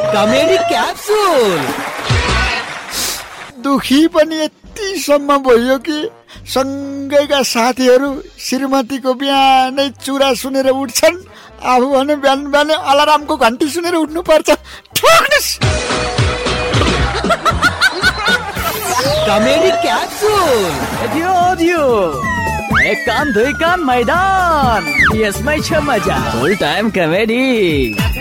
Comedy capsule. दुखी पनि यतिसम्म भयो कि सँगैका साथीहरू श्रीमतीको बिहानै चुरा सुनेर उठ्छन्, आफू भने बिहान बिहानै अलार्मको घन्टी सुनेर उठ्नुपर्छ। Comedy capsule. एक कान दुई कान मैदान, यसमै छ मजा। फुल टाइम कमेडी।